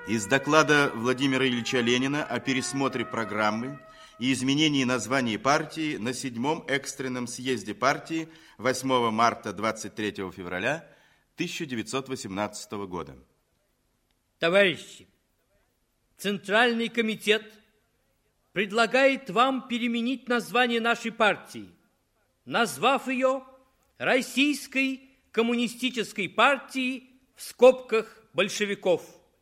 Из доклада Владимира Ильича Ленина о пересмотре программы и изменении названия партии на 7-м экстренном съезде партии 8 марта 23 февраля 1918 года. Товарищи, Центральный комитет предлагает вам переменить название нашей партии, назвав ее Российской коммунистической партией в скобках большевиков.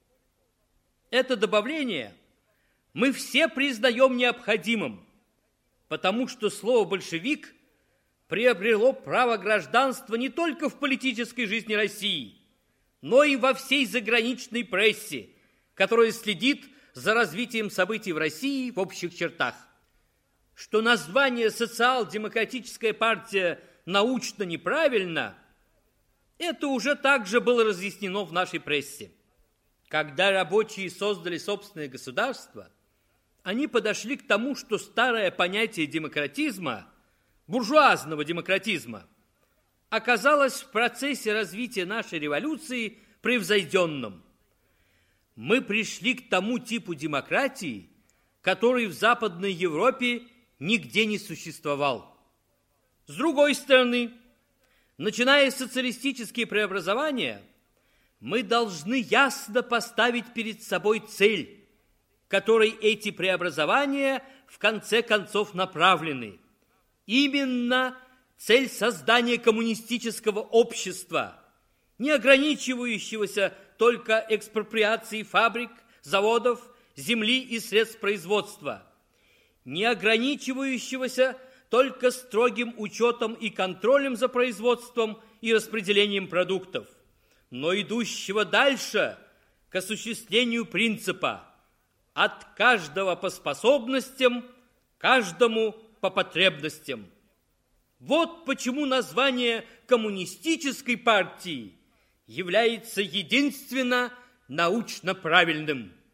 Это добавление мы все признаем необходимым, потому что слово «большевик» приобрело право гражданства не только в политической жизни России, но и во всей заграничной прессе, которая следит за развитием событий в России в общих чертах. Что название «Социал-демократическая партия» научно неправильно, это уже также было разъяснено в нашей прессе. Когда рабочие создали собственное государство, они подошли к тому, что старое понятие демократизма, буржуазного демократизма, оказалось в процессе развития нашей революции превзойденным. Мы пришли к тому типу демократии, который в Западной Европе нигде не существовал. С другой стороны, начиная социалистические преобразования, мы должны ясно поставить перед собой цель, которой эти преобразования в конце концов направлены. Именно цель создания коммунистического общества, не ограничивающегося только экспроприацией фабрик, заводов, земли и средств производства, не ограничивающегося только строгим учетом и контролем за производством и распределением продуктов, но идущего дальше к осуществлению принципа «от каждого по способностям, каждому по потребностям». Вот почему название коммунистической партии является единственно научно правильным.